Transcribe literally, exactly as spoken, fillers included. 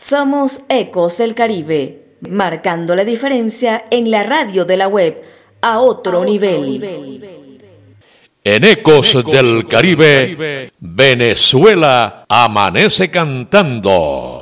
Somos Ecos del Caribe, marcando la diferencia en la radio de la web a otro, a otro nivel. nivel. En Ecos del Caribe, Venezuela amanece cantando.